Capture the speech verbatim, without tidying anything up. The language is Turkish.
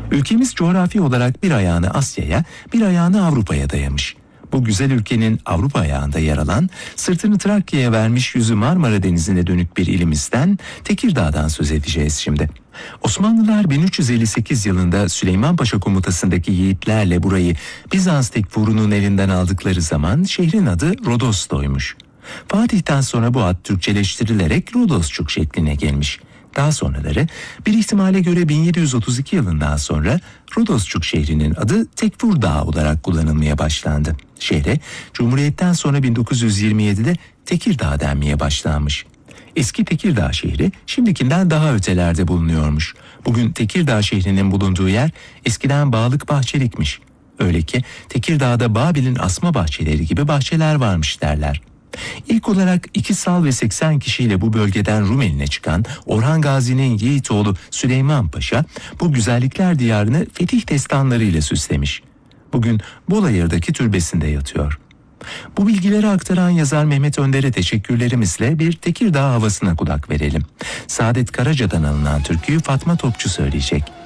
Ülkemiz coğrafi olarak bir ayağını Asya'ya, bir ayağını Avrupa'ya dayamış. Bu güzel ülkenin Avrupa ayağında yer alan, sırtını Trakya'ya vermiş yüzü Marmara Denizi'ne dönük bir ilimizden, Tekirdağ'dan söz edeceğiz şimdi. Osmanlılar bin üç yüz elli sekiz yılında Süleymanpaşa komutasındaki yiğitlerle burayı Bizans Tekfuru'nun elinden aldıkları zaman şehrin adı Rodos'toymuş. Fatih'ten sonra bu ad Türkçeleştirilerek Rodosçuk şekline gelmiş. Daha sonraları bir ihtimale göre bin yedi yüz otuz iki yılından sonra Rodosçuk şehrinin adı Tekfur Dağı olarak kullanılmaya başlandı. Şehre Cumhuriyet'ten sonra bin dokuz yüz yirmi yedide Tekirdağ denmeye başlanmış. Eski Tekirdağ şehri şimdikinden daha ötelerde bulunuyormuş. Bugün Tekirdağ şehrinin bulunduğu yer eskiden Bağlık Bahçelik'miş. Öyle ki Tekirdağ'da Babil'in asma bahçeleri gibi bahçeler varmış derler. İlk olarak iki sal ve seksen kişiyle bu bölgeden Rum eline çıkan Orhan Gazi'nin yiğit oğlu Süleyman Paşa bu güzellikler diyarını fetih destanlarıyla süslemiş. Bugün Bolayır'daki türbesinde yatıyor. Bu bilgileri aktaran yazar Mehmet Önder'e teşekkürlerimizle bir Tekirdağ havasına kulak verelim. Saadet Karaca'dan alınan türküyü Fatma Topçu söyleyecek.